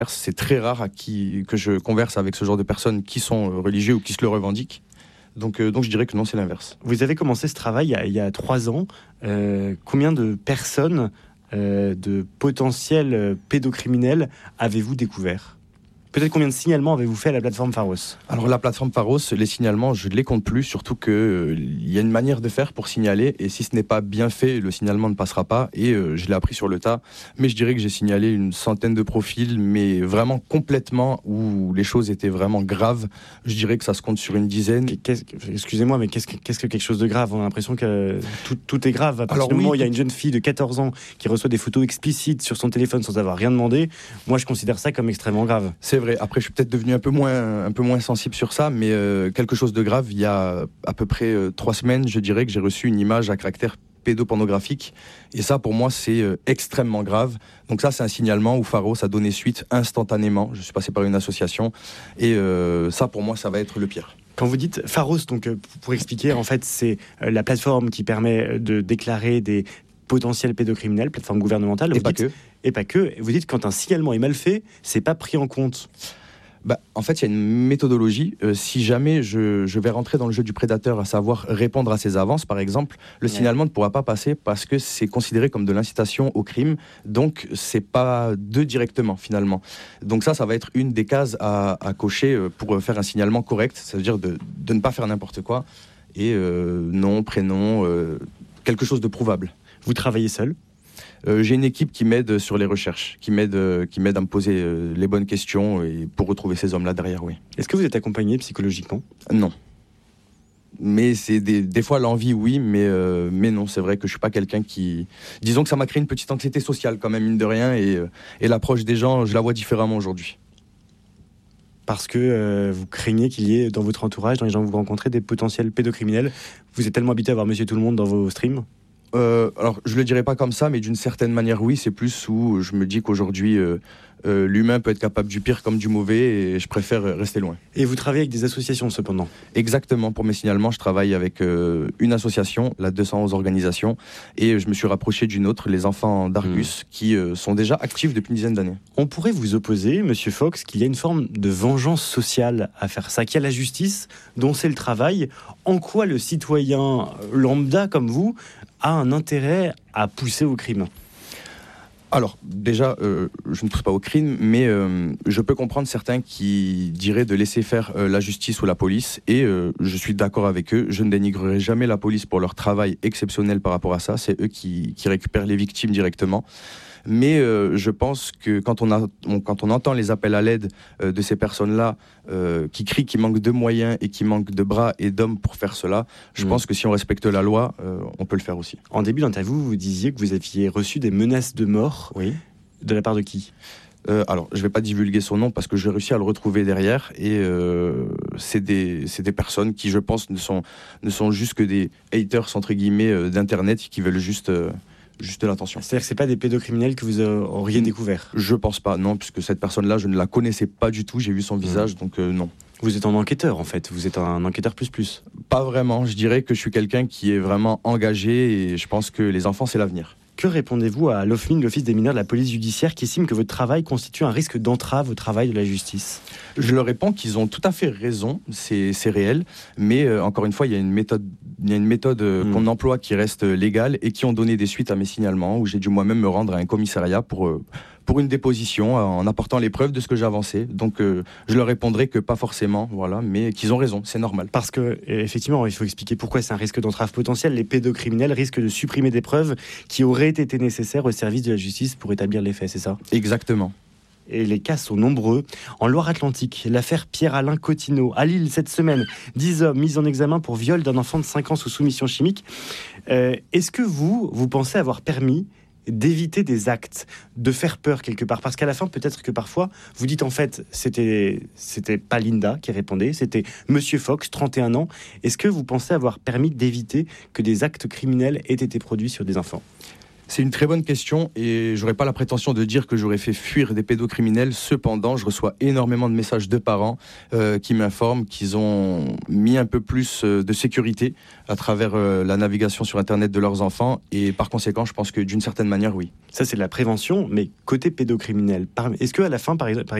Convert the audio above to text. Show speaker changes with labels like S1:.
S1: C'est très rare que je converse avec ce genre de personnes qui sont religieux ou qui se le revendiquent. Donc je dirais que non, c'est l'inverse.
S2: Vous avez commencé ce travail il y a 3 ans. Combien de personnes, de potentiels pédocriminels avez-vous découvert ? Peut-être combien de signalements avez-vous fait à la plateforme Pharos ?
S1: Alors la plateforme Pharos, les signalements, je ne les compte plus, surtout qu'il y a une manière de faire pour signaler, et si ce n'est pas bien fait, le signalement ne passera pas, et je l'ai appris sur le tas. Mais je dirais que j'ai signalé une centaine de profils, mais vraiment complètement, où les choses étaient vraiment graves. Je dirais que ça se compte sur une dizaine.
S2: Excusez-moi, mais qu'est-ce que quelque chose de grave ? On a l'impression que tout est grave. À partir du moment où il y a une jeune fille de 14 ans qui reçoit des photos explicites sur son téléphone sans avoir rien demandé, moi je considère ça comme extrêmement grave.
S1: C'est vrai. Après, je suis peut-être devenu un peu moins sensible sur ça, mais quelque chose de grave. Il y a à peu près 3 semaines, je dirais que j'ai reçu une image à caractère pédopornographique. Et ça, pour moi, c'est extrêmement grave. Donc ça, c'est un signalement où Pharos a donné suite instantanément. Je suis passé par une association. Et ça, pour moi, ça va être le pire.
S2: Quand vous dites Pharos, donc, pour expliquer, en fait, c'est la plateforme qui permet de déclarer des potentiels pédocriminels, plateforme gouvernementale. Et pas que. Vous dites quand un signalement est mal fait, c'est pas pris en compte.
S1: En fait, il y a une méthodologie. Si jamais je vais rentrer dans le jeu du prédateur, à savoir répondre à ses avances, par exemple, le signalement ne pourra pas passer parce que c'est considéré comme de l'incitation au crime. Donc, c'est pas directement, finalement. Donc ça va être une des cases à cocher pour faire un signalement correct. Ça veut dire de ne pas faire n'importe quoi. Et nom, prénom, quelque chose de prouvable.
S2: Vous travaillez seul ?
S1: J'ai une équipe qui m'aide sur les recherches, qui m'aide à me poser les bonnes questions et pour retrouver ces hommes-là derrière, oui.
S2: Est-ce que vous êtes accompagné psychologiquement ?
S1: Non. Mais c'est des fois l'envie, oui, mais non, c'est vrai que je suis pas quelqu'un qui... Disons que ça m'a créé une petite anxiété sociale quand même, mine de rien, et l'approche des gens, je la vois différemment aujourd'hui.
S2: Parce que vous craignez qu'il y ait dans votre entourage, dans les gens que vous rencontrez, des potentiels pédocriminels. Vous êtes tellement habitué à voir Monsieur Tout-le-Monde dans vos streams ?
S1: Alors, je le dirais pas comme ça, mais d'une certaine manière, oui. C'est plus où je me dis qu'aujourd'hui, l'humain peut être capable du pire comme du mauvais, et je préfère rester loin.
S2: Et vous travaillez avec des associations, cependant ?
S1: Exactement. Pour mes signalements, je travaille avec une association, la 211 Organisations, et je me suis rapproché d'une autre, les Enfants d'Argus, qui sont déjà actifs depuis une dizaine d'années.
S2: On pourrait vous opposer, Monsieur Fox, qu'il y a une forme de vengeance sociale à faire ça, qu'il y a la justice, dont c'est le travail. En quoi le citoyen lambda comme vous a un intérêt à pousser au crime ?
S1: Alors, déjà, je ne pousse pas au crime, mais je peux comprendre certains qui diraient de laisser faire la justice ou la police, et je suis d'accord avec eux. Je ne dénigrerai jamais la police pour leur travail exceptionnel par rapport à ça. C'est eux qui récupèrent les victimes directement. Mais je pense que quand on entend les appels à l'aide de ces personnes-là qui crient qu'il manque de moyens et qu'il manque de bras et d'hommes pour faire cela, je pense que si on respecte la loi, on peut le faire aussi.
S2: En début d'interview, vous disiez que vous aviez reçu des menaces de mort. Oui. De la part de qui ?
S1: Alors, je ne vais pas divulguer son nom parce que j'ai réussi à le retrouver derrière, et c'est des personnes qui, je pense, ne sont juste que des haters, entre guillemets, d'Internet, qui veulent juste de l'attention.
S2: C'est-à-dire que ce n'est pas des pédocriminels que vous auriez découvert ?
S1: Je pense pas, non, puisque cette personne-là, je ne la connaissais pas du tout, j'ai vu son visage, donc non.
S2: Vous êtes un enquêteur, en fait, vous êtes un enquêteur plus.
S1: Pas vraiment, je dirais que je suis quelqu'un qui est vraiment engagé, et je pense que les enfants, c'est l'avenir.
S2: Que répondez-vous à l'OFMIN, l'Office des mineurs de la police judiciaire, qui estime que votre travail constitue un risque d'entrave au travail de la justice ?
S1: Je leur réponds qu'ils ont tout à fait raison, c'est réel, mais encore une fois, il y a une méthode qu'on emploie qui reste légale, et qui ont donné des suites à mes signalements, où j'ai dû moi-même me rendre à un commissariat pour une déposition, en apportant les preuves de ce que j'ai avancé. Donc je leur répondrai que pas forcément, voilà, mais qu'ils ont raison, c'est normal.
S2: Parce que, effectivement, il faut expliquer pourquoi c'est un risque d'entrave potentiel. Les pédocriminels risquent de supprimer des preuves qui auraient été nécessaires au service de la justice pour établir les faits, c'est ça ?
S1: Exactement.
S2: Et les cas sont nombreux. En Loire-Atlantique, l'affaire Pierre-Alain Cotineau. À Lille, cette semaine, 10 hommes mis en examen pour viol d'un enfant de 5 ans sous soumission chimique. Est-ce que vous pensez avoir permis d'éviter des actes, de faire peur quelque part? Parce qu'à la fin, peut-être que parfois, vous dites en fait, c'était pas Linda qui répondait, c'était Monsieur Fox, 31 ans. Est-ce que vous pensez avoir permis d'éviter que des actes criminels aient été produits sur des enfants ?
S1: C'est une très bonne question et j'aurais pas la prétention de dire que j'aurais fait fuir des pédocriminels. Cependant, je reçois énormément de messages de parents qui m'informent qu'ils ont mis un peu plus de sécurité à travers la navigation sur Internet de leurs enfants et par conséquent, je pense que d'une certaine manière, oui.
S2: Ça, c'est de la prévention, mais côté pédocriminel. Est-ce qu'à la fin, par exemple,